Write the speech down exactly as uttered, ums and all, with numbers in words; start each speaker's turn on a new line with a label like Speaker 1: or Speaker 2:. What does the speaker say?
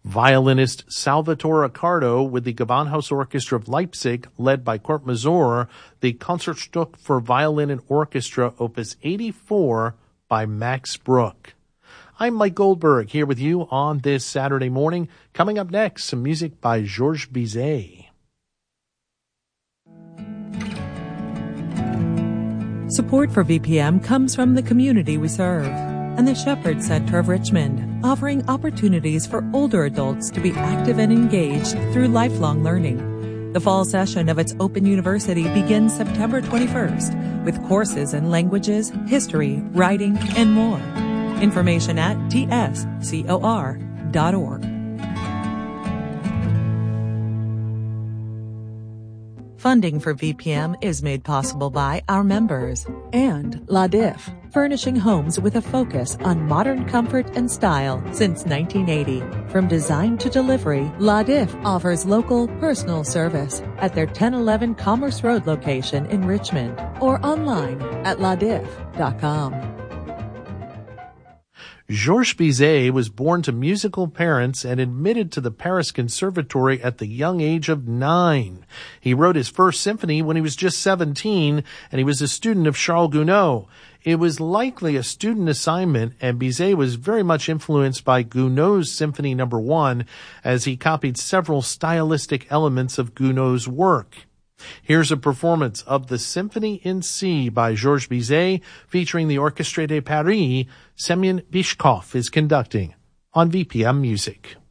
Speaker 1: Violinist Salvatore Accardo with the Gewandhaus Orchestra of Leipzig, led by Kurt Masur, the Concertstück for Violin and Orchestra, Opus eighty-four by Max Bruch. I'm Mike Goldberg here with you on this Saturday morning. Coming up next, some music by Georges Bizet.
Speaker 2: Support for V P M comes from the community we serve and the Shepherd Center of Richmond, offering opportunities for older adults to be active and engaged through lifelong learning. The fall session of its Open University begins September twenty-first with courses in languages, history, writing, and more. Information at t s cor dot org. Funding for V P M is made possible by our members and La Diff, furnishing homes with a focus on modern comfort and style since nineteen eighty. From design to delivery, La Diff offers local personal service at their ten eleven Commerce Road location in Richmond or online at la diff dot com.
Speaker 1: Georges Bizet was born to musical parents and admitted to the Paris Conservatory at the young age of nine. He wrote his first symphony when he was just seventeen, and he was a student of Charles Gounod. It was likely a student assignment, and Bizet was very much influenced by Gounod's Symphony Number One, as he copied several stylistic elements of Gounod's work. Here's a performance of the Symphony in C by Georges Bizet, featuring the Orchestre de Paris. Semyon Bishkov is conducting on V P M Music.